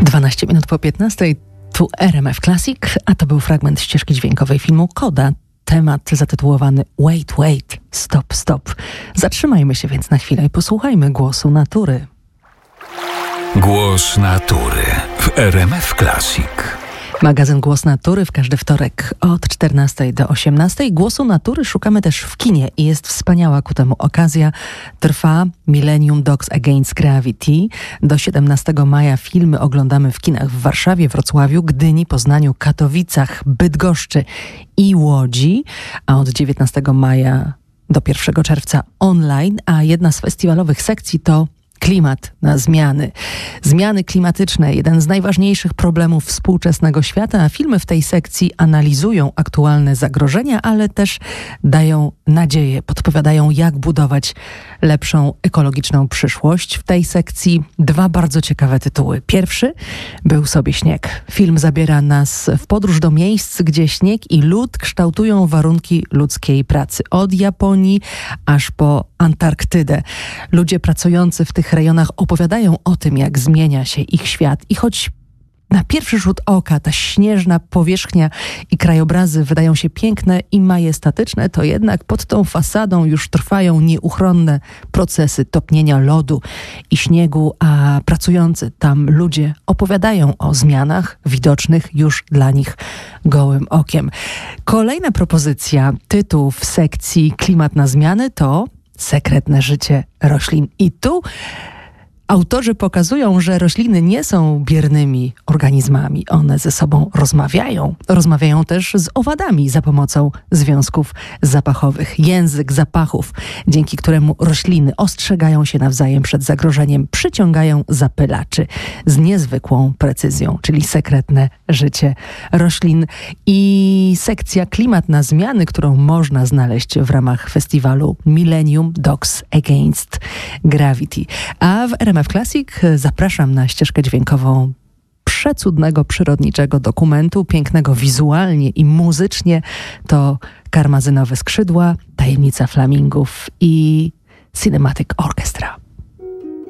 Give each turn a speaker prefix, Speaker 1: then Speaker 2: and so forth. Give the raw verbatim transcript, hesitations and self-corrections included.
Speaker 1: dwanaście minut po piętnastej, tu R M F Classic, a to był fragment ścieżki dźwiękowej filmu Koda. Temat zatytułowany Wait, wait, stop, stop. Zatrzymajmy się więc na chwilę i posłuchajmy głosu natury.
Speaker 2: Głos natury w R M F Classic.
Speaker 1: Magazyn Głos Natury w każdy wtorek od czternastej do osiemnastej. Głosu natury szukamy też w kinie i jest wspaniała ku temu okazja. Trwa Millennium Dogs Against Gravity. Do siedemnastego maja filmy oglądamy w kinach w Warszawie, Wrocławiu, Gdyni, Poznaniu, Katowicach, Bydgoszczy i Łodzi. A od dziewiętnastego maja do pierwszego czerwca online, a jedna z festiwalowych sekcji to klimat na zmiany. Zmiany klimatyczne, jeden z najważniejszych problemów współczesnego świata, a filmy w tej sekcji analizują aktualne zagrożenia, ale też dają nadzieję, podpowiadają, jak budować lepszą ekologiczną przyszłość. W tej sekcji dwa bardzo ciekawe tytuły. Pierwszy, Był sobie śnieg. Film zabiera nas w podróż do miejsc, gdzie śnieg i lód kształtują warunki ludzkiej pracy. Od Japonii aż po Antarktydę. Ludzie pracujący w tych rejonach opowiadają o tym, jak zmienia się ich świat. I choć na pierwszy rzut oka ta śnieżna powierzchnia i krajobrazy wydają się piękne i majestatyczne, to jednak pod tą fasadą już trwają nieuchronne procesy topnienia lodu i śniegu, a pracujący tam ludzie opowiadają o zmianach widocznych już dla nich gołym okiem. Kolejna propozycja, tytuł w sekcji Klimat na zmiany to Sekretne życie roślin. I tu autorzy pokazują, że rośliny nie są biernymi organizmami. One ze sobą rozmawiają. Rozmawiają też z owadami za pomocą związków zapachowych. Język zapachów, dzięki któremu rośliny ostrzegają się nawzajem przed zagrożeniem, przyciągają zapylaczy z niezwykłą precyzją, czyli sekretne życie roślin. I sekcja Klimat na zmiany, którą można znaleźć w ramach festiwalu Millennium Dogs Against Gravity. A w R M F Classic zapraszam na ścieżkę dźwiękową przecudnego, przyrodniczego dokumentu, pięknego wizualnie i muzycznie. To Karmazynowe skrzydła, Tajemnica flamingów i Cinematic Orchestra.